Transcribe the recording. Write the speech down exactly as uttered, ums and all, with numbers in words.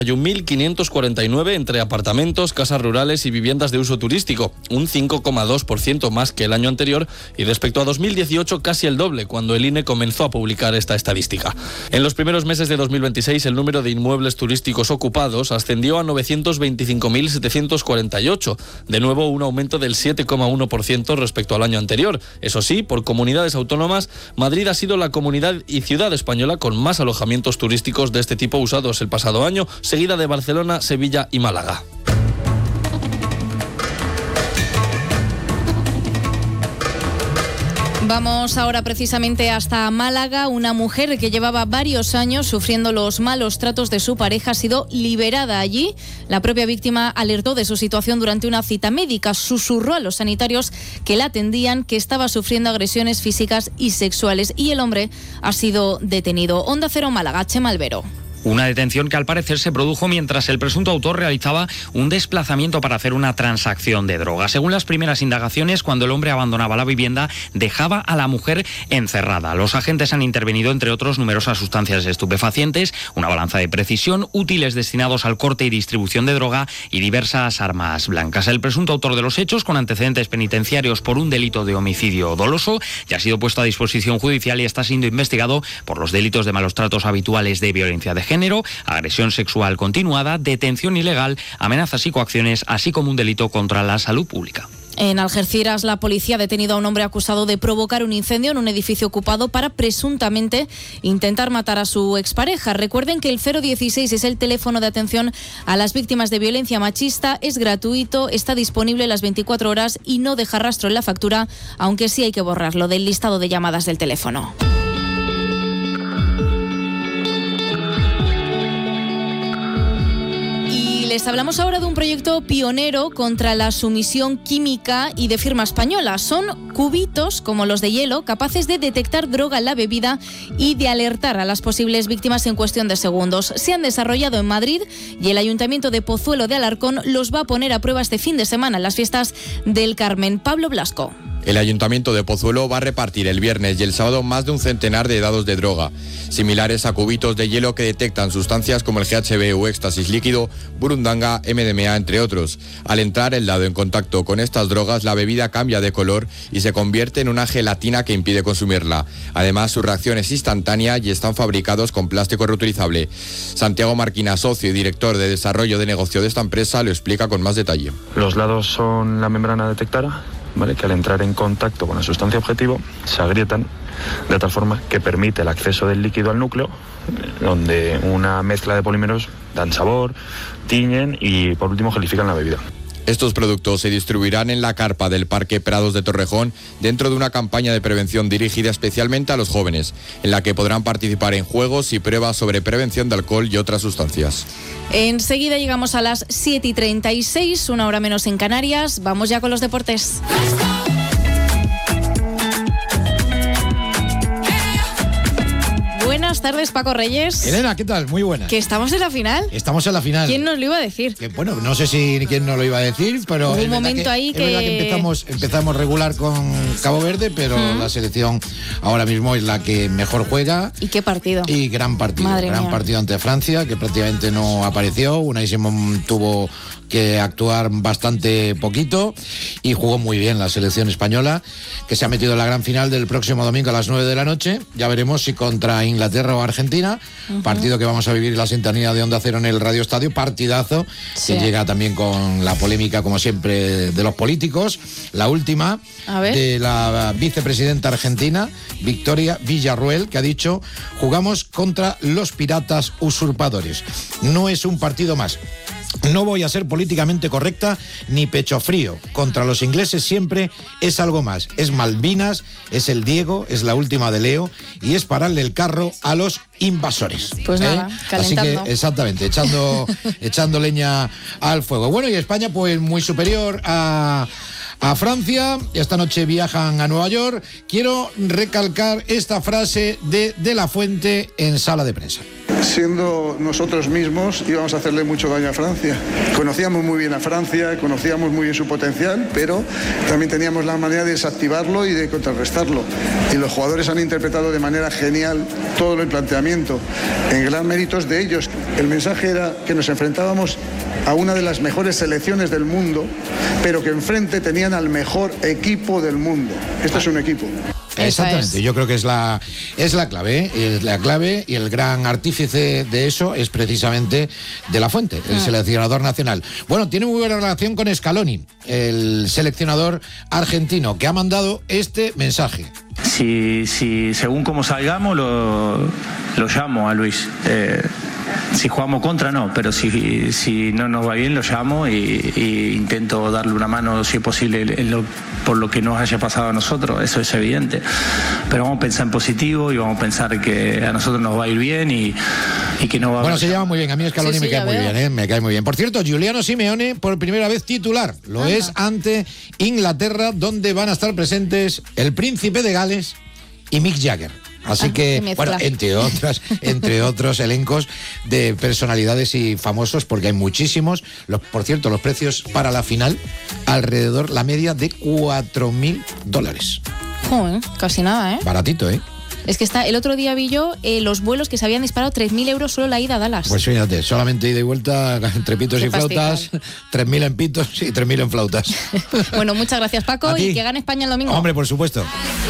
mil quinientos cuarenta y nueve entre apartamentos, casas rurales y viviendas de uso turístico, un cinco coma dos por ciento más que el año anterior y respecto a dos mil dieciocho casi el doble cuando el I N E comenzó a publicar esta estadística. En los primeros meses de dos mil veintiséis el número de inmuebles turísticos ocupados ascendió a novecientos veinticinco mil setecientos cuarenta y ocho, de nuevo un aumento del siete coma uno por ciento respecto al año anterior. Eso sí, por comunidades autónomas, Madrid ha sido la comunidad y ciudad española con más alojamientos turísticos de este tipo usados el pasado año, seguida de Barcelona, Sevilla y Málaga. Vamos ahora precisamente hasta Málaga. Una mujer que llevaba varios años sufriendo los malos tratos de su pareja ha sido liberada allí. La propia víctima alertó de su situación durante una cita médica. Susurró a los sanitarios que la atendían que estaba sufriendo agresiones físicas y sexuales y el hombre ha sido detenido. Onda Cero Málaga, Chema Albero. Una detención que al parecer se produjo mientras el presunto autor realizaba un desplazamiento para hacer una transacción de droga. Según las primeras indagaciones, cuando el hombre abandonaba la vivienda, dejaba a la mujer encerrada. Los agentes han intervenido, entre otros, numerosas sustancias estupefacientes, una balanza de precisión, útiles destinados al corte y distribución de droga y diversas armas blancas. El presunto autor de los hechos, con antecedentes penitenciarios por un delito de homicidio doloso, ya ha sido puesto a disposición judicial y está siendo investigado por los delitos de malos tratos habituales de violencia de género. género, agresión sexual continuada, detención ilegal, amenazas y coacciones, así como un delito contra la salud pública. En Algeciras, la policía ha detenido a un hombre acusado de provocar un incendio en un edificio ocupado para presuntamente intentar matar a su expareja. Recuerden que el cero dieciséis es el teléfono de atención a las víctimas de violencia machista, es gratuito, está disponible las veinticuatro horas y no deja rastro en la factura, aunque sí hay que borrarlo del listado de llamadas del teléfono. Les hablamos ahora de un proyecto pionero contra la sumisión química y de firma española. Son cubitos, como los de hielo, capaces de detectar droga en la bebida y de alertar a las posibles víctimas en cuestión de segundos. Se han desarrollado en Madrid y el Ayuntamiento de Pozuelo de Alarcón los va a poner a prueba este fin de semana en las fiestas del Carmen. Pablo Blasco. El Ayuntamiento de Pozuelo va a repartir el viernes y el sábado más de un centenar de dados de droga, similares a cubitos de hielo que detectan sustancias como el G H B o éxtasis líquido, burundanga, M D M A, entre otros. Al entrar el dado en contacto con estas drogas, la bebida cambia de color y se convierte en una gelatina que impide consumirla. Además, su reacción es instantánea y están fabricados con plástico reutilizable. Santiago Marquina, socio y director de desarrollo de negocio de esta empresa, lo explica con más detalle. Los dados son la membrana detectora, ¿vale?, que al entrar en contacto con la sustancia objetivo se agrietan de tal forma que permite el acceso del líquido al núcleo, donde una mezcla de polímeros dan sabor, tiñen y por último gelifican la bebida. Estos productos se distribuirán en la carpa del Parque Prados de Torrejón dentro de una campaña de prevención dirigida especialmente a los jóvenes, en la que podrán participar en juegos y pruebas sobre prevención de alcohol y otras sustancias. Enseguida llegamos a las siete y treinta y seis, una hora menos en Canarias. Vamos ya con los deportes. Buenas tardes, Paco Reyes. Elena, ¿qué tal? Muy buenas. ¿Que estamos en la final? Estamos en la final. ¿Quién nos lo iba a decir? Que, bueno, no sé si quién nos lo iba a decir, pero... Hubo un momento que, ahí que... Es verdad que empezamos, empezamos regular con Cabo Verde, pero uh-huh. la selección ahora mismo es la que mejor juega. ¿Y qué partido? Y gran partido. Madre gran mía. partido ante Francia, que prácticamente no apareció. Unai Simón tuvo que actuar bastante poquito y jugó muy bien la selección española, que se ha metido en la gran final del próximo domingo a las nueve de la noche. Ya veremos si contra Inglaterra o Argentina, uh-huh. partido que vamos a vivir la sintonía de Onda Cero en el Radio Estadio, partidazo, sí. que llega también con la polémica, como siempre, de los políticos. La última, de la vicepresidenta argentina, Victoria Villarruel, que ha dicho: jugamos contra los piratas usurpadores. No es un partido más. No voy a ser políticamente correcta ni pecho frío. Contra los ingleses siempre es algo más. Es Malvinas, es el Diego, es la última de Leo y es pararle el carro a los invasores. Pues ¿eh? nada, calentando. Así que, exactamente, echando, echando leña al fuego. Bueno, y España pues muy superior a... a Francia. Esta noche viajan a Nueva York. Quiero recalcar esta frase de De La Fuente en sala de prensa. siendo nosotros mismos íbamos a hacerle mucho daño a Francia. Conocíamos muy bien a Francia, conocíamos muy bien su potencial, pero también teníamos la manera de desactivarlo y de contrarrestarlo. Y los jugadores han interpretado de manera genial todo el planteamiento, en gran méritos de ellos. El mensaje era que nos enfrentábamos a una de las mejores selecciones del mundo, pero que enfrente tenían al mejor equipo del mundo. Este es un equipo. Exactamente, es. Yo creo que es la es la clave, ¿eh? Es la clave, y el gran artífice de eso es precisamente De La Fuente, el ah. seleccionador nacional. Bueno, tiene muy buena relación con Scaloni, el seleccionador argentino, que ha mandado este mensaje. Si, si según cómo salgamos, lo, lo llamo a Luis. Eh, si jugamos contra, no, pero si, si no nos va bien, lo llamo y, y intento darle una mano, si es posible, en lo, por lo que nos haya pasado a nosotros, eso es evidente. Pero vamos a pensar en positivo y vamos a pensar que a nosotros nos va a ir bien y, y que no va a... Bueno, se llama muy bien, a mí Scaloni sí, sí, me cae muy veo. bien, ¿eh? me cae muy bien. Por cierto, Giuliano Simeone por primera vez titular, lo Ajá. es ante Inglaterra, donde van a estar presentes el príncipe de Gales y Mick Jagger. Así ah, que, bueno, entre otras, entre otros elencos de personalidades y famosos, porque hay muchísimos. Los, por cierto, los precios para la final, alrededor la media de cuatro mil dólares. Joder, casi nada, ¿eh? Baratito, ¿eh? Es que está, el otro día vi yo eh, los vuelos que se habían disparado tres mil euros solo la ida a Dallas. Pues fíjate, solamente ida y vuelta entre pitos Qué y flautas, tres mil en pitos y tres mil en flautas. Bueno, muchas gracias, Paco, y que gane España el domingo. Hombre, por supuesto.